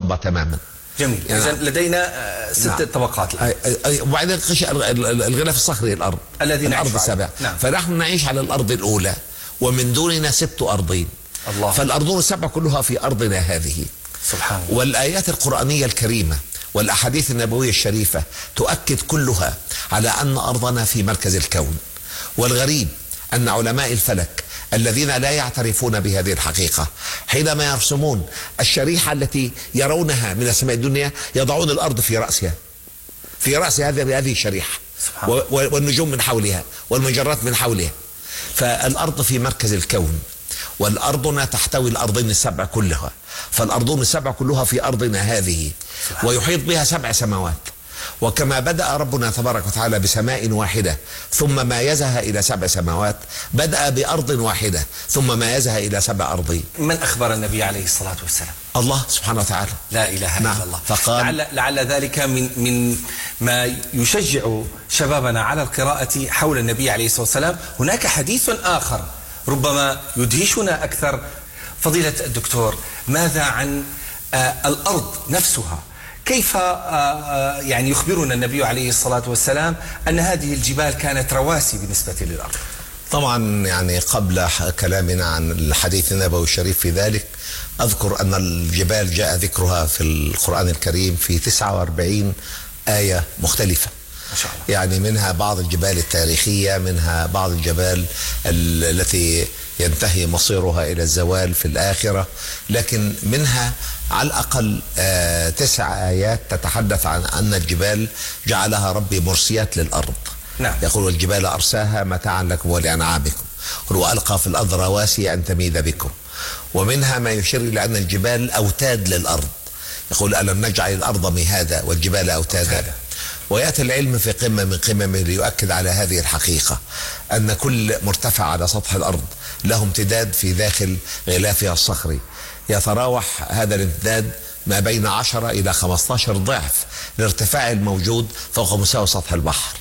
صلبة تماما. جميل. يعني إذن لدينا 6 طبقات الآن. وبعدين الغلاف الصخري الأرض السبع. نعم. فنحن نعيش على الأرض الأولى ومن دوننا 6 أرضين. الله. فالأرضون السبع كلها في أرضنا هذه. سبحان الله. والآيات القرآنية الكريمة والأحاديث النبوية الشريفة تؤكد كلها على أن أرضنا في مركز الكون. والغريب أن علماء الفلك الذين لا يعترفون بهذه الحقيقة حينما يرسمون الشريحة التي يرونها من السماء الدنيا يضعون الأرض في رأسها، في رأس هذه الشريحة، والنجوم من حولها والمجرات من حولها. فالأرض في مركز الكون، والأرضنا تحتوي الأرضين السبع كلها، فالأرضون السبع كلها في أرضنا هذه، ويحيط بها 7 سماوات. وكما بدأ ربنا تبارك وتعالى بسماء واحدة ثم مايزها إلى 7 سماوات، بدأ بأرض واحدة ثم مايزها إلى 7 أرضين. من أخبر النبي عليه الصلاة والسلام؟ الله سبحانه وتعالى. لا إله إلا الله. فقال لعل ذلك من ما يشجع شبابنا على القراءة حول النبي عليه الصلاة والسلام. هناك حديث آخر ربما يدهشنا أكثر. فضيلة الدكتور، ماذا عن الأرض نفسها؟ كيف يعني يخبرنا النبي عليه الصلاة والسلام أن هذه الجبال كانت رواسي بالنسبة للأرض؟ طبعا يعني قبل كلامنا عن الحديث النبوي الشريف في ذلك، أذكر أن الجبال جاء ذكرها في القرآن الكريم في 49 آية مختلفة. ما شاء الله. يعني منها بعض الجبال التاريخية، منها بعض الجبال التي ينتهي مصيرها إلى الزوال في الآخرة، لكن منها على الأقل 9 آيات تتحدث عن أن الجبال جعلها ربي مرسيات للأرض. نعم. يقول والجبال أرساها متاعا لكم ولأنعامكم، وألقى في الأرض رواسي أن تميد بكم. ومنها ما يشير إلى أن الجبال أوتاد للأرض، يقول ألم نجعل الأرض مهادا والجبال أوتادا. ويأتي العلم في قمة من قممه ليؤكد على هذه الحقيقة، أن كل مرتفع على سطح الأرض له امتداد في داخل غلافها الصخري، يتراوح هذا الامتداد ما بين 10 إلى 15 ضعف الارتفاع الموجود فوق مستوى سطح البحر.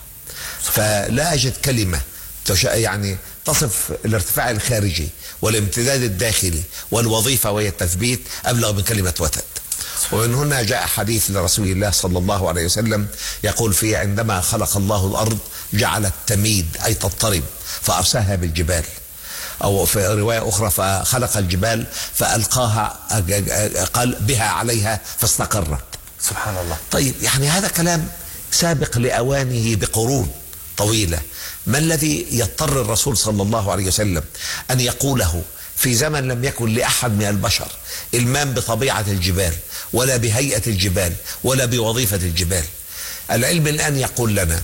فلا أجد كلمة يعني تصف الارتفاع الخارجي والامتداد الداخلي والوظيفة وهي التثبيت أبلغ من كلمة وتد. ومن هنا جاء حديث لرسول الله صلى الله عليه وسلم يقول فيه عندما خلق الله الأرض جعلت تميد أي تضطرب فأرساها بالجبال، أو في رواية أخرى فخلق الجبال فألقاها قال بها عليها فاستقرت. سبحان الله. طيب يعني هذا كلام سابق لأوانه بقرون طويلة. ما الذي يضطر الرسول صلى الله عليه وسلم أن يقوله في زمن لم يكن لأحد من البشر إلمام بطبيعة الجبال ولا بهيئة الجبال ولا بوظيفة الجبال؟ العلم الآن يقول لنا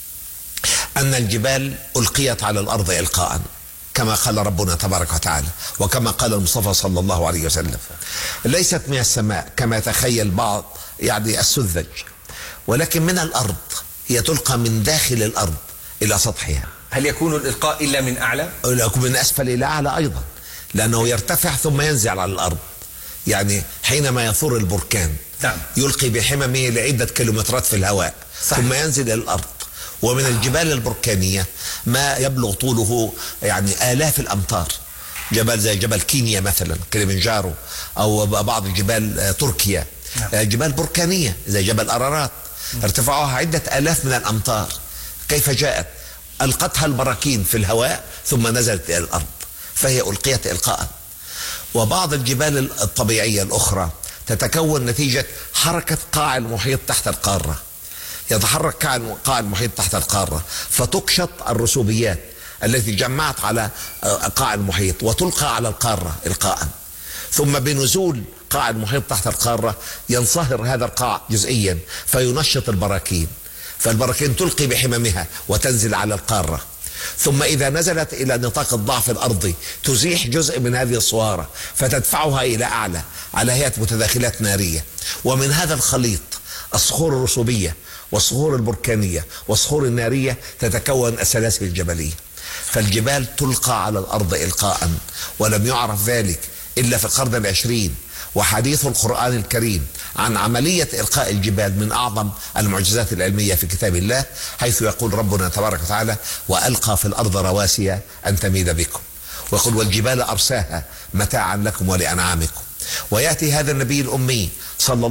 أن الجبال ألقيت على الأرض إلقاء كما قال ربنا تبارك وتعالى، وكما قال المصطفى صلى الله عليه وسلم، ليست من السماء كما يتخيل بعض يعني السذج، ولكن من الأرض، هي تلقى من داخل الأرض إلى سطحها. هل يكون الإلقاء إلا من أعلى؟ يكون من أسفل إلى أعلى أيضا، لأنه يرتفع ثم ينزل على الأرض. يعني حينما يثور البركان نعم. يلقي بحممه لعدة كيلومترات في الهواء. صحيح. ثم ينزل إلى الأرض. ومن الجبال البركانية ما يبلغ طوله يعني آلاف الأمتار، جبل زي جبل كينيا مثلا كليمنجارو، أو بعض جبال تركيا. نعم. جبال بركانية زي جبل أرارات ارتفاعها عدة آلاف من الأمتار. كيف جاءت؟ ألقتها البراكين في الهواء ثم نزلت إلى الأرض، فهي ألقيت إلقاء. وبعض الجبال الطبيعية الأخرى تتكون نتيجة حركة قاع المحيط تحت القارة، يتحرك قاع المحيط تحت القارة فتقشط الرسوبيات التي جمعت على قاع المحيط وتلقى على القارة إلقاء، ثم بنزول قاع المحيط تحت القارة ينصهر هذا القاع جزئيا فينشط البراكين، فالبراكين تلقي بحممها وتنزل على القارة، ثم إذا نزلت إلى نطاق الضعف الأرضي تزيح جزء من هذه الصوارة فتدفعها إلى أعلى على هيئة متداخلات نارية. ومن هذا الخليط الصخور الرسوبية والصخور البركانية والصخور النارية تتكون السلاسل الجبلية. فالجبال تلقى على الأرض إلقاء، ولم يعرف ذلك إلا في القرن العشرين. وحديث القرآن الكريم عن عملية إلقاء الجبال من أعظم المعجزات العلمية في كتاب الله، حيث يقول ربنا تبارك وتعالى وألقى في الأرض رواسي أن تميد بكم، ويقول والجبال أرساها متاعا لكم ولأنعامكم. ويأتي هذا النبي الأمي صلى